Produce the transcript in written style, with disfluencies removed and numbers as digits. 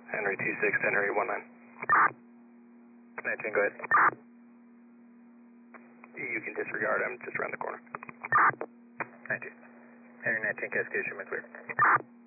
Henry 26, Henry 19. 19, go ahead. You can disregard, I'm just around the corner. 19. Henry 19, Cascade, show me clear.